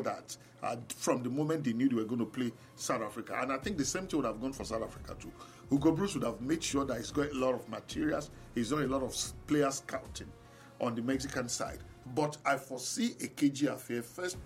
that from the moment they knew they were going to play South Africa. And I think the same thing would have gone for South Africa too. Hugo Broos would have made sure that he's got a lot of materials, he's done a lot of player scouting on the Mexican side. But I foresee a KG affair, first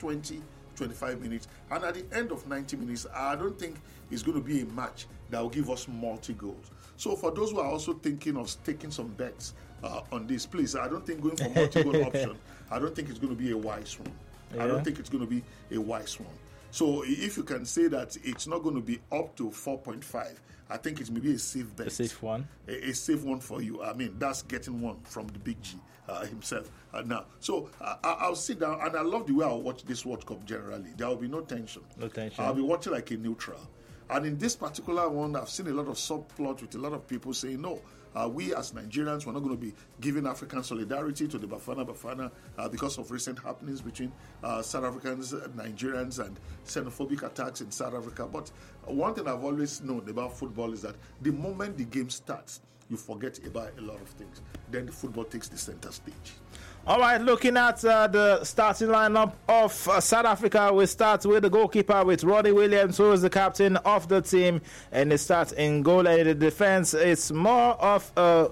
20-25 minutes, and at the end of 90 minutes, I don't think it's going to be a match that will give us multi-goals. So for those who are also thinking of taking some bets on this, please, I don't think going for multi-goal option, I don't think it's going to be a wise one. Yeah. I don't think it's going to be a wise one. So if you can say that it's not going to be up to 4.5, I think it's maybe a safe bet. A safe one. A safe one for you. I mean, that's getting one from the Big G himself now. So I'll sit down, and I love the way I'll watch this World Cup generally. There will be no tension. No tension. I'll be watching like a neutral. And in this particular one, I've seen a lot of subplot with a lot of people saying, no, we as Nigerians, we're not going to be giving African solidarity to the Bafana because of recent happenings between South Africans, Nigerians, and xenophobic attacks in South Africa. But one thing I've always known about football is that the moment the game starts, you forget about a lot of things. Then the football takes the center stage. All right, looking at the starting lineup of South Africa, we start with the goalkeeper with Ronnie Williams, who is the captain of the team, and they start in goal. And in the defense, it's more of a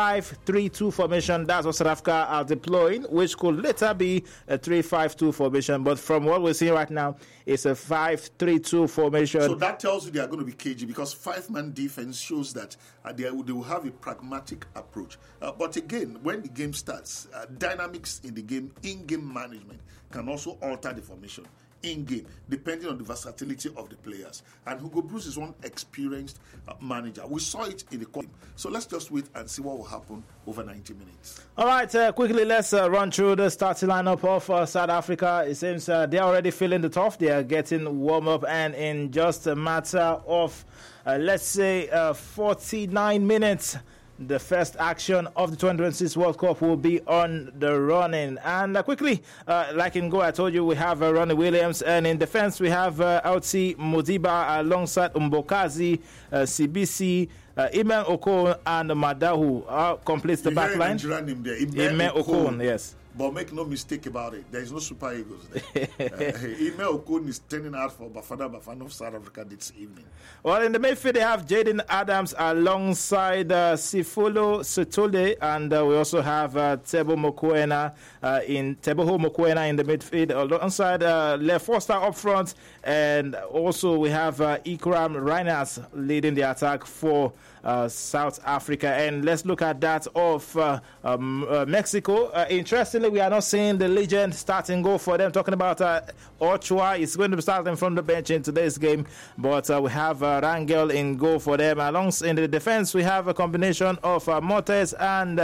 5-3-2 formation. That's what South Africa are deploying, which could later be a 3-5-2 formation. But from what we're seeing right now, it's a 5-3-2 formation. So that tells you they are going to be cagey, because five-man defense shows that they will have a pragmatic approach. But again, when the game starts, dynamics in the game, in-game management can also alter the formation in-game, depending on the versatility of the players. And Hugo Broos is one experienced manager. We saw it in the game. So let's just wait and see what will happen over 90 minutes. All right, quickly, let's run through the starting lineup of South Africa. It seems they're already feeling the tough. They are getting warm up, and in just a matter of, let's say, 49 minutes, the first action of the 2026 World Cup will be on the running. And quickly, like in goal, I told you we have Ronnie Williams. And in defense, we have Auti Modiba alongside Mbokazi, CBC, Imen Okon, and Madahu completes the back line. Imen Okon, yes. But make no mistake about it, there is no Super Eagles there. Ime Okon is turning out for Bafana of South Africa this evening. Well, in the midfield, they have Jaden Adams alongside Sifolo Sotole, and we also have Teboho Mokoena in the midfield, alongside Lev Foster up front, and also we have Ikram Reiners leading the attack for South Africa. And let's look at that of Mexico. Interestingly, we are not seeing the legend starting goal for them. Talking about Ochoa, is going to be starting from the bench in today's game, but we have Rangel in goal for them. Alongside in the defense, we have a combination of Montes and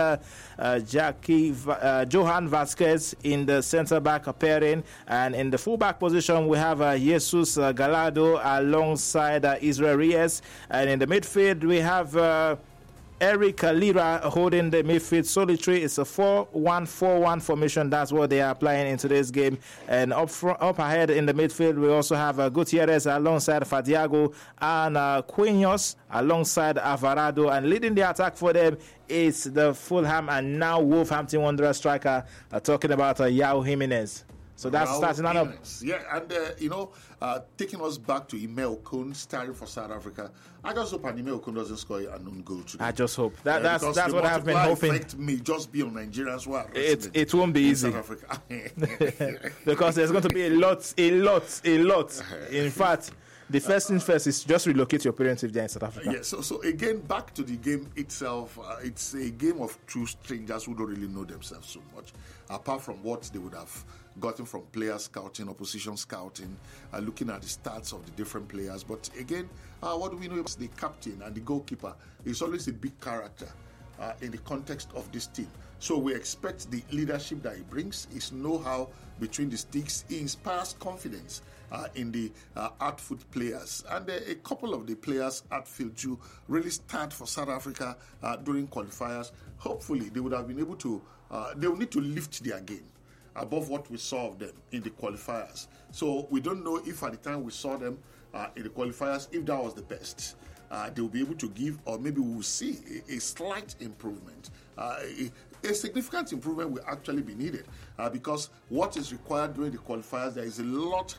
Johan Vasquez in the centre back pairing, and in the full back position we have Jesus Gallardo alongside Israel Reyes, and in the midfield we have Eric Lira holding the midfield solitary. It's a 4-1-4-1 formation. That's what they are applying in today's game. And up ahead in the midfield, we also have Gutierrez alongside Fadiago and Quinhos alongside Alvarado. And leading the attack for them is the Fulham and now Wolverhampton Wanderers striker, talking about Yao Jimenez. So that's starting up. Yeah, and taking us back to Ime Okon starting for South Africa. I just hope Ime Okon doesn't score an own goal today. I just hope that's what I've been hoping. Effect may just be on Nigerians who are it won't be easy. South Africa. Because there's going to be a lot. In fact, the first thing first is just relocate your parents if they're in South Africa. Yeah, so again, back to the game itself, it's a game of two strangers who don't really know themselves so much, apart from what they would have gotten from player scouting, opposition scouting, looking at the stats of the different players. But again, what do we know about the captain and the goalkeeper? Is always a big character in the context of this team. So we expect the leadership that he brings, his know-how between the sticks. He inspires confidence in the outfield players. And a couple of the players outfield too really start for South Africa during qualifiers. Hopefully they would have been able to, they will need to lift their game above what we saw of them in the qualifiers. So we don't know if at the time we saw them in the qualifiers, if that was the best. They will be able to give, or maybe we will see a slight improvement. A significant improvement will actually be needed because what is required during the qualifiers, there is a lot